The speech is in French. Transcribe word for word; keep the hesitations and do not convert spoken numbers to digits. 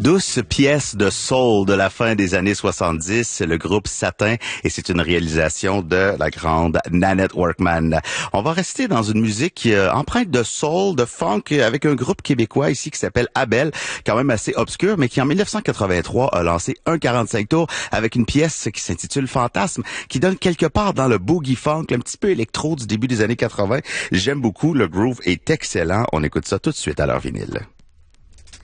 Douce pièce de soul de la fin des années soixante-dix, c'est le groupe Satin et c'est une réalisation de la grande Nanette Workman. On va rester dans une musique euh, empreinte de soul, de funk, avec un groupe québécois ici qui s'appelle Abel, quand même assez obscur, mais qui en dix-neuf cent quatre-vingt-trois a lancé un quarante-cinq tours avec une pièce qui s'intitule Fantasme, qui donne quelque part dans le boogie funk, un petit peu électro du début des années quatre-vingts. J'aime beaucoup, le groove est excellent. On écoute ça tout de suite à leur vinyle.